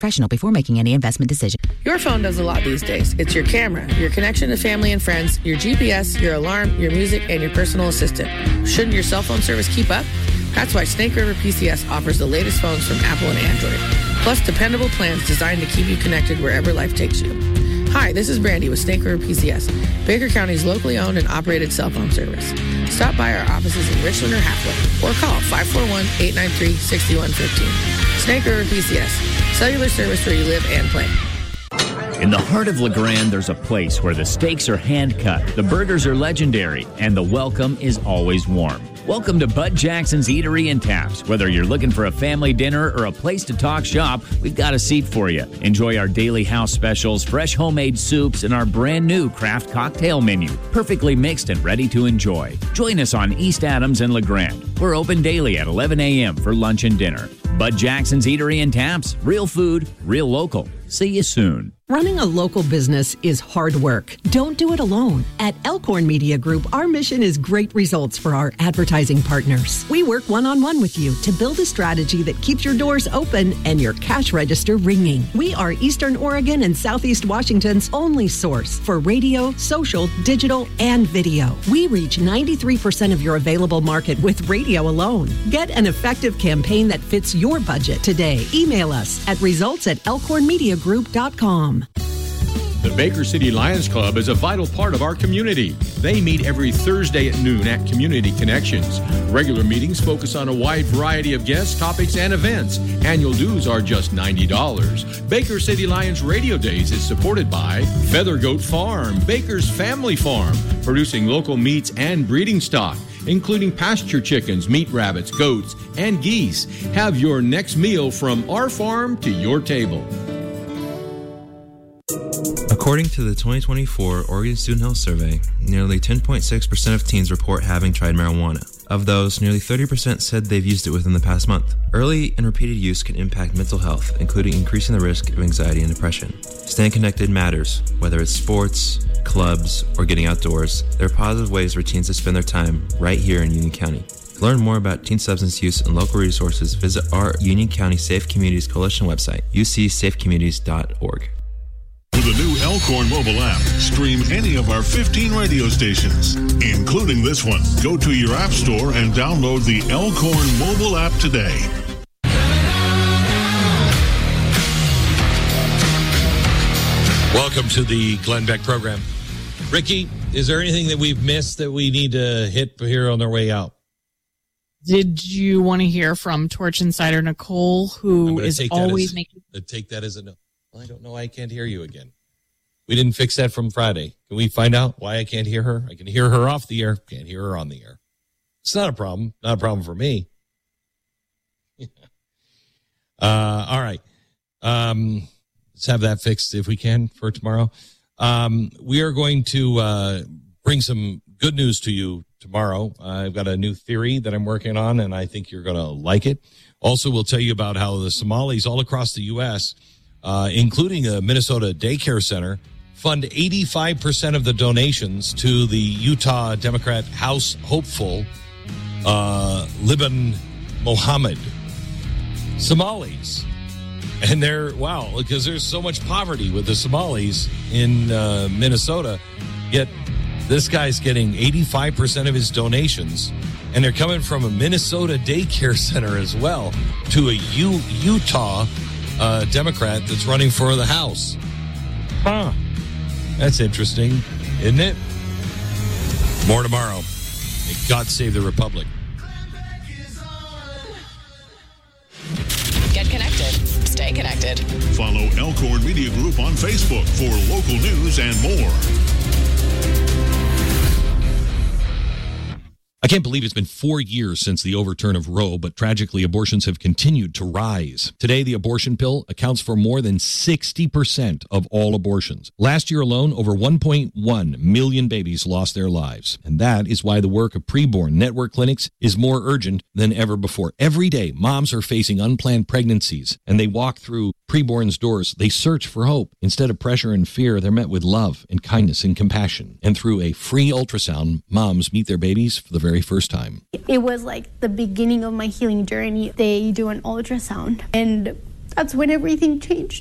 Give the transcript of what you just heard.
professional before making any investment decision. Your phone does a lot these days. It's your camera, your connection to family and friends, your GPS, your alarm, your music, and your personal assistant. Shouldn't your cell phone service keep up? That's why Snake River PCS offers the latest phones from Apple and Android, plus dependable plans designed to keep you connected wherever life takes you. Hi, this is Brandy with Snake River PCS, Baker County's locally owned and operated cell phone service. Stop by our offices in Richland or Halfway, or call 541-893-6115. Snake River PCS, cellular service where you live and play. In the heart of LeGrand, there's a place where the steaks are hand-cut, the burgers are legendary, and the welcome is always warm. Welcome to Bud Jackson's Eatery and Taps. Whether you're looking for a family dinner or a place to talk shop, we've got a seat for you. Enjoy our daily house specials, fresh homemade soups, and our brand new craft cocktail menu. Perfectly mixed and ready to enjoy. Join us on East Adams and LeGrand. We're open daily at 11 a.m. for lunch and dinner. Bud Jackson's Eatery and Taps. Real food, real local. See you soon. Running a local business is hard work. Don't do it alone. At Elkhorn Media Group, our mission is great results for our advertising partners. We work one-on-one with you to build a strategy that keeps your doors open and your cash register ringing. We are Eastern Oregon and Southeast Washington's only source for radio, social, digital, and video. We reach 93% of your available market with radio alone. Get an effective campaign that fits your budget today. Email us at results@elkhornmediagroup.com. The Baker City Lions Club is a vital part of our community. They meet every Thursday at noon at Community Connections. Regular meetings focus on a wide variety of guests, topics, and events. Annual dues are just $90. Baker City Lions Radio Days is supported by Feather Goat Farm, Baker's Family Farm, producing local meats and breeding stock, including pasture chickens, meat rabbits, goats, and geese. Have your next meal from our farm to your table. According to the 2024 Oregon Student Health Survey, nearly 10.6% of teens report having tried marijuana. Of those, nearly 30% said they've used it within the past month. Early and repeated use can impact mental health, including increasing the risk of anxiety and depression. Staying connected matters, whether it's sports, clubs, or getting outdoors. There are positive ways for teens to spend their time right here in Union County. To learn more about teen substance use and local resources, visit our Union County Safe Communities Coalition website, ucsafecommunities.org. With the new Elkhorn mobile app, stream any of our 15 radio stations, including this one. Go to your app store and download the Elkhorn mobile app today. Welcome to the Glenn Beck program. Ricky, is there anything that we've missed that we need to hit here on their way out? Did you want to hear from Torch Insider Nicole, who is always making... Take that as a no. Well, I don't know why I can't hear you again. We didn't fix that from Friday. Can we find out why I can't hear her? I can hear her off the air. Can't hear her on the air. It's not a problem. Not a problem for me. All right. Let's have that fixed if we can for tomorrow. We are going to bring some good news to you tomorrow. I've got a new theory that I'm working on, and I think you're going to like it. Also, we'll tell you about how the Somalis all across the U.S., including a Minnesota daycare center, fund 85% of the donations to the Utah Democrat House hopeful, Libin Mohammed. Somalis. And because there's so much poverty with the Somalis in Minnesota, yet this guy's getting 85% of his donations, and they're coming from a Minnesota daycare center as well to a Utah Democrat that's running for the House. Huh. That's interesting, isn't it? More tomorrow. May God save the Republic. Get connected. Stay connected. Follow Elkhorn Media Group on Facebook for local news and more. I can't believe it's been 4 years since the overturn of Roe, but tragically, abortions have continued to rise. Today, the abortion pill accounts for more than 60% of all abortions. Last year alone, over 1.1 million babies lost their lives. And that is why the work of preborn network clinics is more urgent than ever before. Every day, moms are facing unplanned pregnancies, and they walk through preborn's doors. They search for hope. Instead of pressure and fear, they're met with love and kindness and compassion. And through a free ultrasound, moms meet their babies for the very first time. It was like the beginning of my healing journey. They do an ultrasound, and That's when everything changed.